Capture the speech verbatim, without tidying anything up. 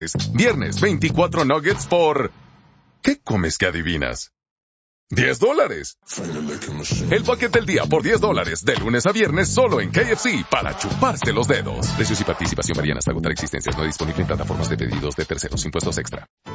Viernes, veinticuatro nuggets por... ¿Qué comes que adivinas? ¡diez dólares! El bucket del día por diez dólares, de lunes a viernes, solo en K F C, para chuparse los dedos. Precios y participación varían hasta agotar existencias. No disponible en plataformas de pedidos de terceros. Impuestos extra.